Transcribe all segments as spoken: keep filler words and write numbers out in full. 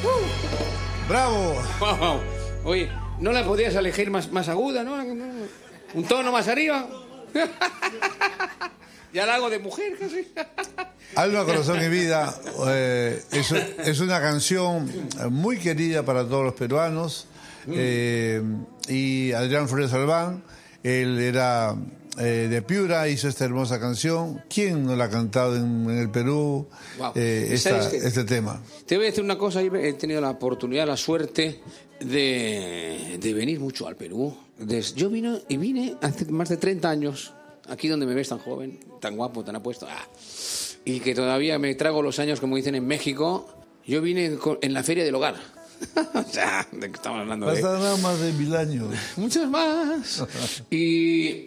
¡Bravo! Wow. Oye, ¿no la podías elegir más, más aguda, no? ¿Un tono más arriba? Ya la hago de mujer casi. Alma, Corazón y Vida eh, es, es una canción muy querida para todos los peruanos. Eh, y Adrián Flores Albán, él era eh, de Piura, hizo esta hermosa canción. ¿Quién no la ha cantado en, en el Perú? Wow. Eh, esta, este tema. Te voy a decir una cosa, he tenido la oportunidad, la suerte de, de venir mucho al Perú. Yo vine y vine hace más de treinta años, aquí donde me ves tan joven, tan guapo, tan apuesto, ah, y que todavía me trago los años, como dicen en México. Yo vine en la Feria del Hogar. O sea, de que estamos hablando de... Pasará más de mil años. Muchos más. y,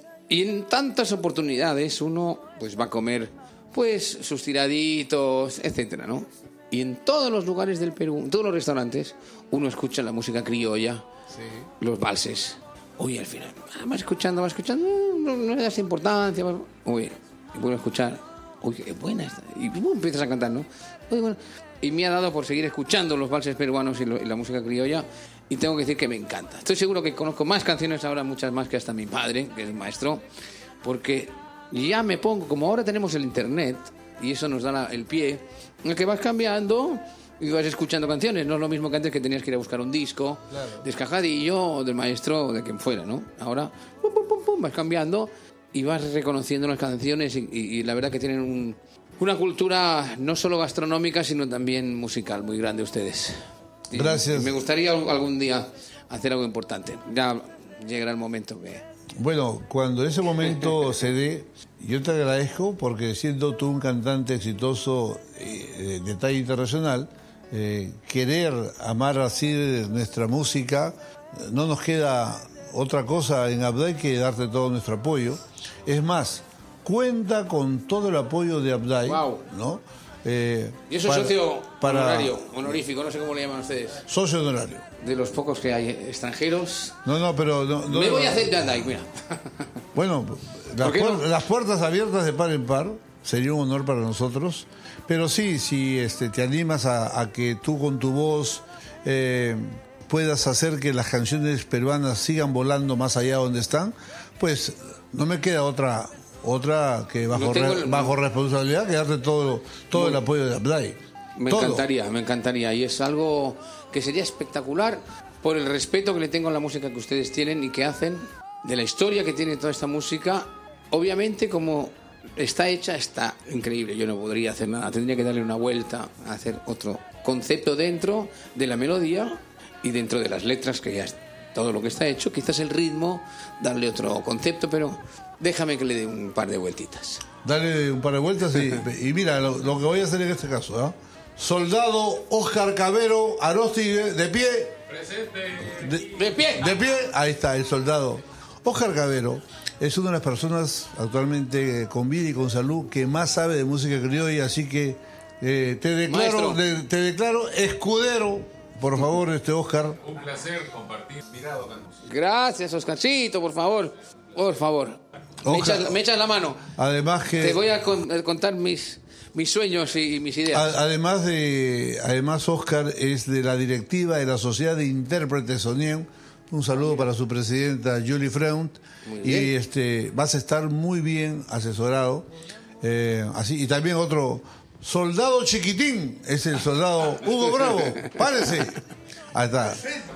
y en tantas oportunidades uno pues va a comer pues sus tiraditos, etcétera, ¿no? Y en todos los lugares del Perú, en todos los restaurantes, uno escucha la música criolla, sí, los valses. Oye, al final, va escuchando, va escuchando, no, no le das importancia. Va, oye, y vuelvo a escuchar, oye, qué buena esta. Y bueno, empiezas a cantar, ¿no? Oye, bueno. Y me ha dado por seguir escuchando los valses peruanos y, lo, y la música criolla, y tengo que decir que me encanta. Estoy seguro que conozco más canciones ahora, muchas más que hasta mi padre, que es maestro, porque ya me pongo, como ahora tenemos el internet, y eso nos da la, el pie, en el que vas cambiando y vas escuchando canciones. No es lo mismo que antes, que tenías que ir a buscar un disco, claro, descajadillo, o del maestro, o de quien fuera, ¿no? Ahora, pum, pum, pum, pum, vas cambiando y vas reconociendo las canciones, y, y, y la verdad que tienen un... Una cultura no solo gastronómica, sino también musical muy grande ustedes. Y gracias. Me gustaría algún día hacer algo importante. Ya llegará el momento que... Bueno, cuando ese momento se dé, yo te agradezco, porque siendo tú un cantante exitoso eh, de talla internacional, eh, querer amar así nuestra música, no nos queda otra cosa en Abday que darte todo nuestro apoyo. Es más, cuenta con todo el apoyo de Abday, wow, ¿no? Eh, y eso es socio para, honorario, honorífico, no sé cómo le llaman ustedes. Socio honorario. De los pocos que hay extranjeros. No, no, pero... No, no, Me voy no, a hacer de Abday, mira. Bueno, las, puer no? las puertas abiertas de par en par, sería un honor para nosotros. Pero sí, si este, te animas a, a que tú con tu voz eh, puedas hacer que las canciones peruanas sigan volando más allá donde están, pues no me queda otra... Otra que bajo, no re, bajo responsabilidad, que darte todo, todo el apoyo de Abday. Me todo. encantaría, me encantaría. Y es algo que sería espectacular por el respeto que le tengo a la música que ustedes tienen y que hacen, de la historia que tiene toda esta música. Obviamente, como está hecha, está increíble. Yo no podría hacer nada. Tendría que darle una vuelta, a hacer otro concepto dentro de la melodía y dentro de las letras, que ya es todo lo que está hecho. Quizás el ritmo, darle otro concepto, pero... Déjame que le dé un par de vueltitas. Dale un par de vueltas y, y mira, lo, lo que voy a hacer en este caso, ¿eh? Soldado Óscar Cavero Aróstige, de pie. Presente. De, de pie. De pie, ahí está, el soldado. Óscar Cavero es una de las personas actualmente con vida y con salud que más sabe de música criolla, así que eh, te declaro, de, te declaro escudero. Por favor, este Óscar. Un placer compartir mirado. Gracias, Oscarcito, por favor. Por favor. Me echas, me echas la mano. Además que... Te voy a, con, a contar mis, mis sueños y, y mis ideas. A, además de... Además, Óscar es de la directiva de la Sociedad de Intérpretes Sonien. Un saludo para su presidenta, Julie Freunt. Y este, vas a estar muy bien asesorado. Eh, así, y también otro... Soldado chiquitín. Es el soldado Hugo Bravo. Párese. Ahí está.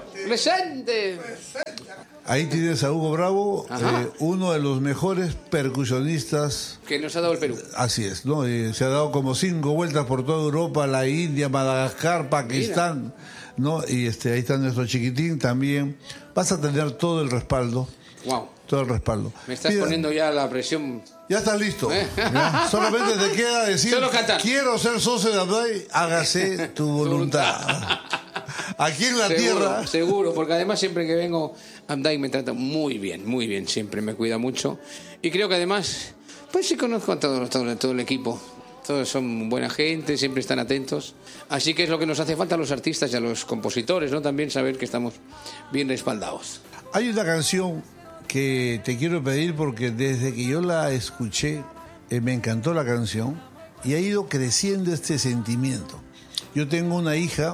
Presente. Ahí tienes a Hugo Bravo, eh, uno de los mejores percusionistas que nos ha dado el Perú. Así es, ¿no? Eh, se ha dado como cinco vueltas por toda Europa, la India, Madagascar, Pakistán, Mira. ¿no? Y este, ahí está nuestro chiquitín también. Vas a tener todo el respaldo. Wow. Todo el respaldo. Me estás Mira, poniendo ya la presión. Ya estás listo. ¿Eh? ¿Ya? Solamente te queda decir, Solo cantar. Quiero ser socio de Abday, hágase tu voluntad. Aquí en la seguro, tierra. Seguro, porque además siempre que vengo, Abday me trata muy bien, muy bien, siempre me cuida mucho. Y creo que además, pues sí conozco a todo, todo, todo el equipo. Todos son buena gente, siempre están atentos. Así que es lo que nos hace falta a los artistas y a los compositores, ¿no? También saber que estamos bien respaldados. Hay una canción que te quiero pedir porque desde que yo la escuché, eh, me encantó la canción y ha ido creciendo este sentimiento. Yo tengo una hija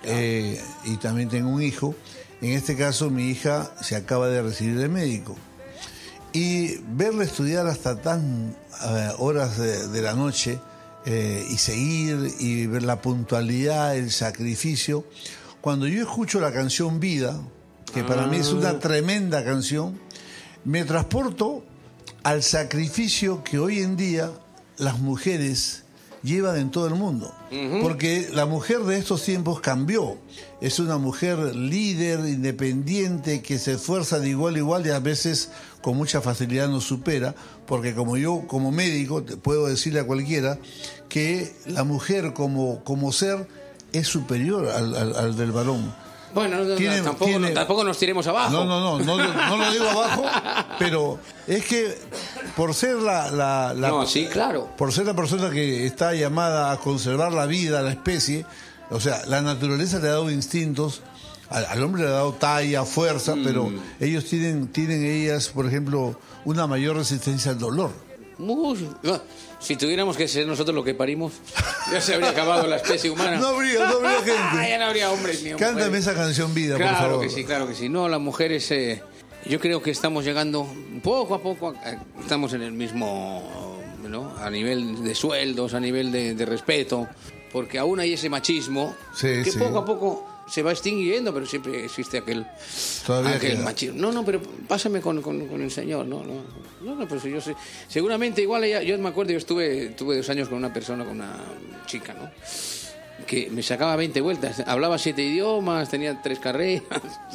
eh, y también tengo un hijo. En este caso, mi hija se acaba de recibir de médico. Y verla estudiar hasta tan uh, horas de, de la noche eh, y seguir y ver la puntualidad, el sacrificio. Cuando yo escucho la canción Vida, que para mí es una tremenda canción, me transporto al sacrificio que hoy en día las mujeres llevan en todo el mundo. Uh-huh. Porque la mujer de estos tiempos cambió. Es una mujer líder, independiente, que se esfuerza de igual a igual y a veces con mucha facilidad nos supera, porque como yo, como médico, te puedo decirle a cualquiera que la mujer como, como ser es superior al, al, al del varón. Bueno, no, tiene, tampoco, tiene... no, tampoco nos tiremos abajo. No, no, no, no, no, no lo digo abajo, pero es que por ser la, la, la no, sí, claro. por ser la persona que está llamada a conservar la vida, la especie, o sea, la naturaleza le ha dado instintos, al, al hombre le ha dado talla, fuerza, mm. pero ellos tienen, tienen ellas, por ejemplo, una mayor resistencia al dolor. Uy, no. Si tuviéramos que ser nosotros lo que parimos, ya se habría acabado la especie humana. No habría, no habría gente. Ya no habría hombres ni mujeres. Cántame esa canción Vida, claro por favor. Claro que sí, claro que sí. No, las mujeres, eh, yo creo que estamos llegando poco a poco, a, estamos en el mismo, ¿no? A nivel de sueldos, a nivel de, de respeto, porque aún hay ese machismo sí, que sí. poco a poco se va extinguiendo, pero siempre existe aquel, Todavía aquel queda. machismo. No, no, pero pásame con, con, con el señor, no, no, no, no, pues yo sé, seguramente igual ella, yo me acuerdo, yo estuve, tuve dos años con una persona, con una chica, ¿no? Que me sacaba veinte vueltas, hablaba siete idiomas, tenía tres carreras,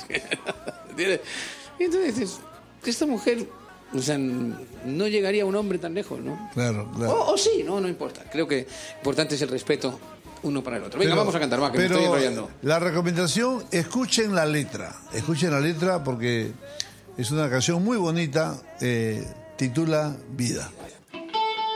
y entonces esta mujer, o sea, no llegaría un hombre tan lejos, ¿no? Claro, claro. O, o sí, no, no importa. Creo que importante es el respeto uno para el otro. Venga, pero, vamos a cantar, va, que pero me estoy enrollando. La recomendación, escuchen la letra. Escuchen la letra porque es una canción muy bonita, eh, titula Vida.